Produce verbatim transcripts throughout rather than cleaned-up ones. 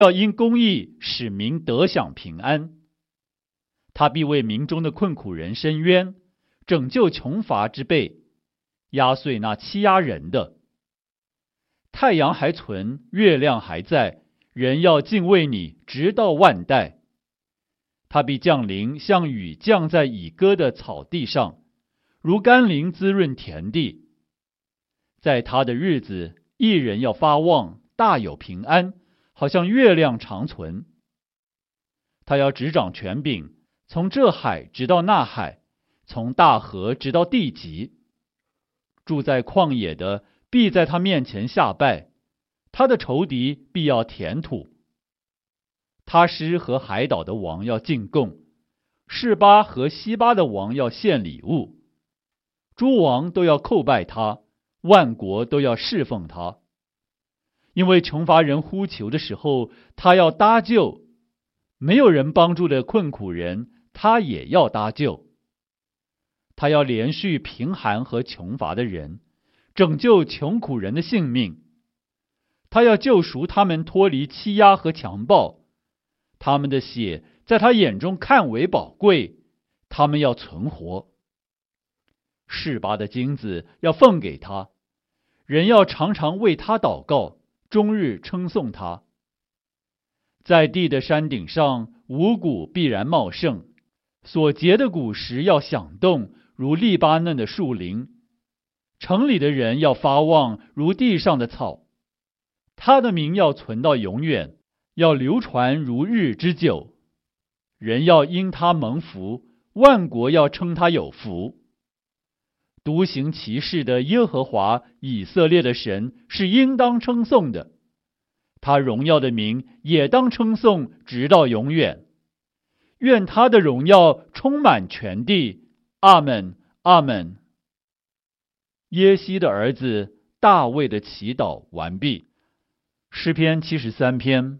要因公义使民得享平安。他必为民中的困苦人伸冤，拯救穷乏之辈，压碎那欺压人的。太阳还存，月亮还在，人要敬畏你，直到万代。他必降临，像雨降在已割的草地上，如甘霖滋润田地。在他的日子，义人要发旺，大有平安，好像月亮长存。他要执掌权柄，从这海直到那海，从大河直到地极。住在旷野的必在他面前下拜，他的仇敌必要填土。他施和海岛的王要进贡，示巴和西巴的王要献礼物。诸王都要叩拜他，万国都要侍奉他。因为穷乏人呼求的时候，他要搭救；没有人帮助的困苦人，他也要搭救。他要连续贫寒和穷乏的人，拯救穷苦人的性命。他要救赎他们脱离欺压和强暴，他们的血在他眼中看为宝贵，他们要存活。示巴的金子要奉给他，人要常常为他祷告，终日称颂他。在地的山顶上，五谷必然茂盛，所结的果实要响动，如利巴嫩的树林。城里的人要发旺，如地上的草。他的名要存到永远，要流传如日之久。人要因他蒙福，万国要称他有福。独行其事的耶和华以色列的神是应当称颂的，他荣耀的名也当称颂，直到永远。愿他的荣耀充满全地。阿们，阿们。耶西的儿子大卫的祈祷完毕。诗篇七十三篇。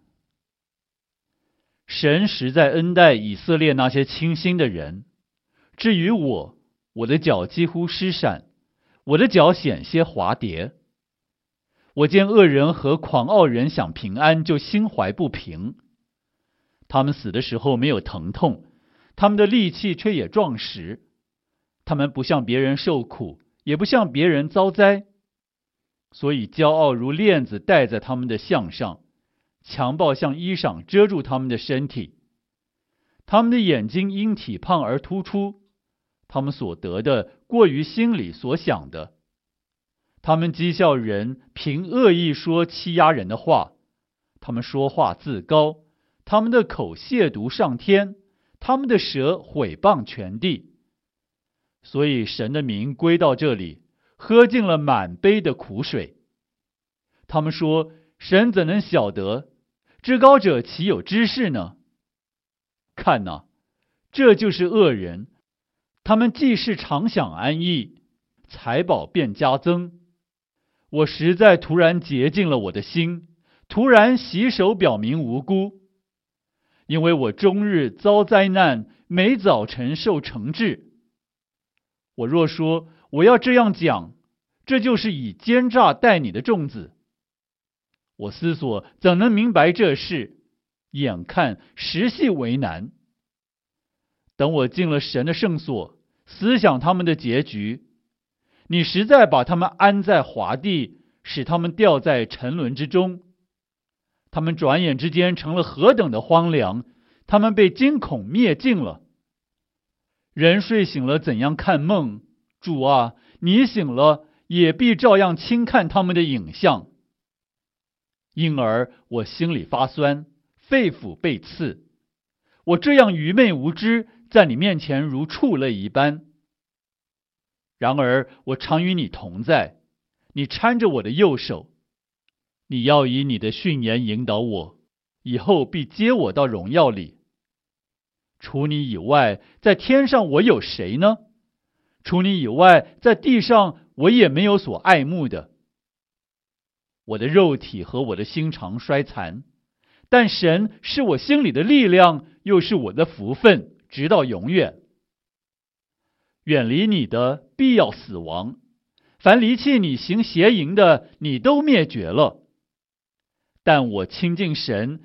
神实在恩待以色列那些清心的人。至于我，我的脚几乎失闪，我的脚险些滑跌。我见恶人和狂傲人享平安，就心怀不平。他们死的时候没有疼痛，他们的力气却也壮实。他们不向别人受苦，也不向别人遭灾，所以骄傲如链子戴在他们的项上，强暴像衣裳遮住他们的身体。他们的眼睛因体胖而突出，他们所得的过于心里所想的。他们讥笑人，凭恶意说欺压人的话。他们说话自高，他们的口亵渎上天，他们的舌毁谤全地。所以神的名归到这里，喝尽了满杯的苦水。他们说，神怎能晓得？至高者岂有知识呢？看哪，这就是恶人，他们既是常享安逸，财宝便加增。我实在突然洁净了我的心，突然洗手表明无辜。因为我终日遭灾难，每早晨受惩治。我若说我要这样讲，这就是以奸诈待你的众子。我思索怎能明白这事，眼看实系为难。等我进了神的圣所，思想他们的结局，你实在把他们安在滑地，使他们掉在沉沦之中。他们转眼之间成了何等的荒凉，他们被惊恐灭尽了。人睡醒了怎样看梦？主啊，你醒了也必照样轻看他们的影像。因而我心里发酸，肺腑被刺。我这样愚昧无知，在你面前如畜类一般。然而我常与你同在，你搀着我的右手。你要以你的训言引导我，以后必接我到荣耀里。除你以外，在天上我有谁呢？除你以外，在地上我也没有所爱慕的。我的肉体和我的心肠衰残，但神是我心里的力量，又是我的福分，直到永远。远离你的必要死亡，凡离弃你行邪淫的，你都灭绝了。 但我亲近神，